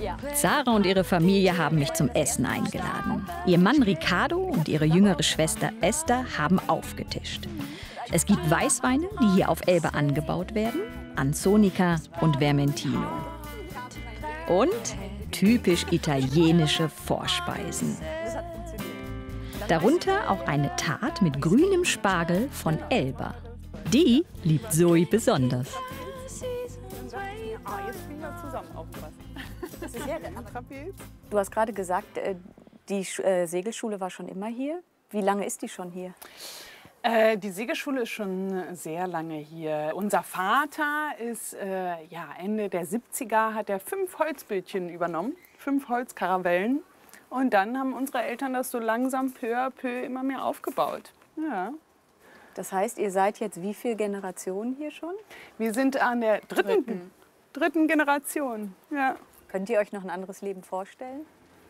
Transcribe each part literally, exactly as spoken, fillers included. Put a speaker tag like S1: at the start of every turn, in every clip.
S1: Sarah und ihre Familie haben mich zum Essen eingeladen. Ihr Mann Ricardo und ihre jüngere Schwester Esther haben aufgetischt. Es gibt Weißweine, die hier auf Elbe angebaut werden, Anzonika und Vermentino. Und typisch italienische Vorspeisen. Darunter auch eine Tart mit grünem Spargel von Elba. Die liebt Zoe besonders.
S2: Du hast gerade gesagt, die Segelschule war schon immer hier. Wie lange ist die schon hier?
S3: Äh, die Segelschule ist schon sehr lange hier. Unser Vater ist äh, ja, Ende der siebziger, hat er fünf Holzbötchen übernommen, fünf Holzkaravellen. Und dann haben unsere Eltern das so langsam peu à peu immer mehr aufgebaut. Ja.
S2: Das heißt, ihr seid jetzt wie viele Generationen hier schon?
S3: Wir sind an der dritten, dritten. dritten Generation. Ja.
S2: Könnt ihr euch noch ein anderes Leben vorstellen?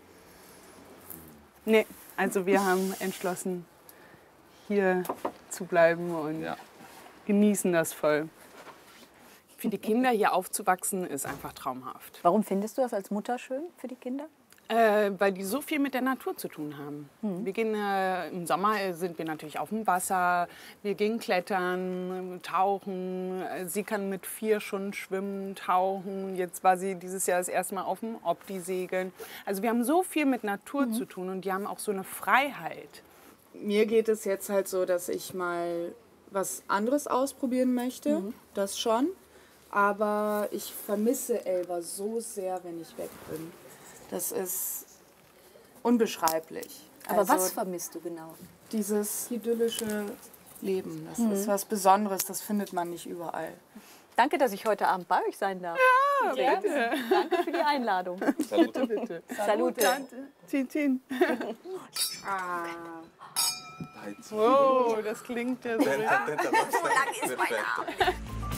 S3: Nee, also wir haben entschlossen, hier zu bleiben und ja. genießen das voll. Für die Kinder hier aufzuwachsen ist einfach traumhaft.
S2: Warum findest du das als Mutter schön für die Kinder?
S3: Äh, weil die so viel mit der Natur zu tun haben.
S2: Mhm.
S3: Wir gehen, äh, im Sommer sind wir natürlich auf dem Wasser, wir gehen klettern, tauchen. Sie kann mit vier schon schwimmen, tauchen. Jetzt war sie dieses Jahr das erste Mal auf dem Opti segeln. Also wir haben so viel mit Natur mhm. zu tun und die haben auch so eine Freiheit.
S4: Mir geht es jetzt halt so, dass ich mal was anderes ausprobieren möchte, mhm. das schon. Aber ich vermisse Elba so sehr, wenn ich weg bin. Das ist unbeschreiblich.
S2: Aber
S4: also,
S2: was vermisst du genau?
S4: Dieses idyllische Leben. Das
S2: mhm.
S4: ist was Besonderes, das findet man nicht überall.
S2: Danke, dass ich heute Abend bei euch sein darf.
S3: Ja, bitte.
S2: Danke für die Einladung.
S3: Salute, bitte.
S2: Salute.
S3: Salute. Tin, tin.
S4: Ah.
S3: Wow, das klingt ja so.
S5: Wo lang ist mein Arm?